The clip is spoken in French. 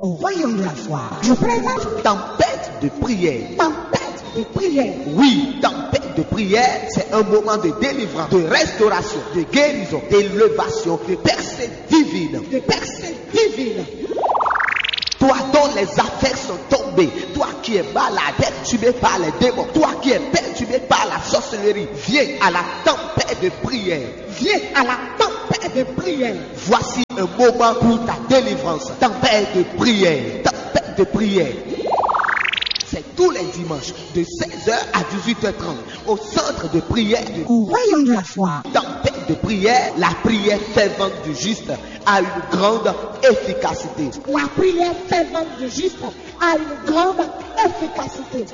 Voyons la foi. Je présente Tempête de prière. tempête de prière. Oui, tempête de prière, c'est un moment de délivrance, de restauration, de guérison, d'élévation, de percée divine. De percée divine. Toi dont les affaires sont tombées, toi qui es malade, perturbé par les démons, toi qui es perturbé par la sorcellerie, viens à la tempête de prière. Viens à la tempête de prière. Voici un moment pour ta délivrance. Tempête de prière. Tempête de prière. C'est tous les dimanches de 16h à 18h30 au centre de prière de Voyons la foi. tempête de prière. La prière fervente du juste a une grande efficacité. La prière fervente du juste a une grande efficacité.